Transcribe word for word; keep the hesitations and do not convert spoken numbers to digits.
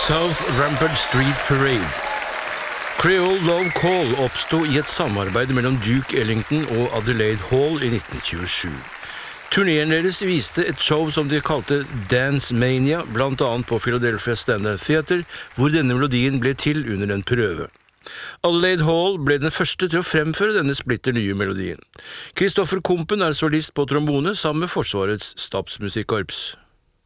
South Rampart Street Parade. Creole Love Call oppstod i et samarbeid mellom Duke Ellington og Adelaide Hall i nitten tjuesju. Turneren deres viste et show som de kalte Dance Mania, blant annet på Philadelphia Standard Theater, hvor denne melodien ble til under en prøve. Adelaide Hall ble den første til å fremføre denne splitter nye melodien. Kristoffer Kompen er solist på trombone sammen med Forsvarets stabsmusikkorps.